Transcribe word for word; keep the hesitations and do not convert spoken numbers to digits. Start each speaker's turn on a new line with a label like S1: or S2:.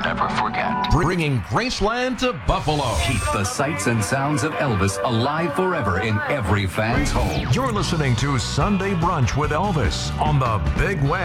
S1: never forget.
S2: Bringing Graceland to Buffalo.
S1: Keep the sights and sounds of Elvis alive forever in every fan's home.
S2: You're listening to Sunday Brunch with Elvis on the Big West.